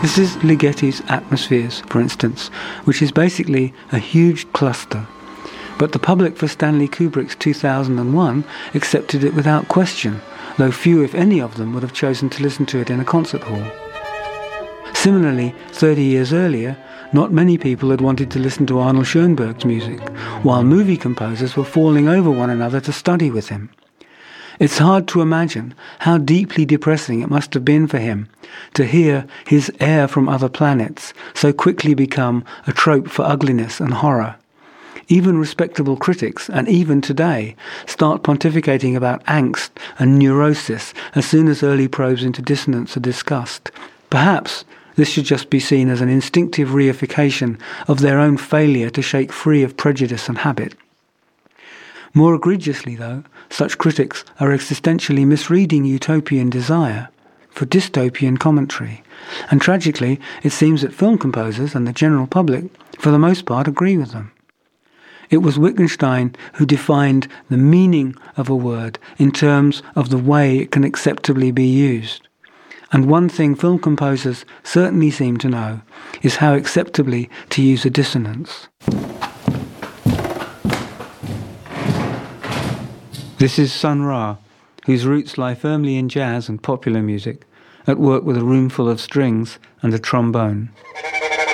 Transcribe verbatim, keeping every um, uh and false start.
This is Ligeti's Atmospheres, for instance, which is basically a huge cluster. But the public for Stanley Kubrick's two thousand one accepted it without question, though few, if any of them, would have chosen to listen to it in a concert hall. Similarly, thirty years earlier, not many people had wanted to listen to Arnold Schoenberg's music, while movie composers were falling over one another to study with him. It's hard to imagine how deeply depressing it must have been for him to hear his Air from Other Planets so quickly become a trope for ugliness and horror. Even respectable critics, and even today, start pontificating about angst and neurosis as soon as early probes into dissonance are discussed. Perhaps this should just be seen as an instinctive reification of their own failure to shake free of prejudice and habit. More egregiously, though, such critics are existentially misreading utopian desire for dystopian commentary, and tragically, it seems that film composers and the general public, for the most part, agree with them. It was Wittgenstein who defined the meaning of a word in terms of the way it can acceptably be used. And one thing film composers certainly seem to know is how acceptably to use a dissonance. This is Sun Ra, whose roots lie firmly in jazz and popular music, at work with a room full of strings and a trombone.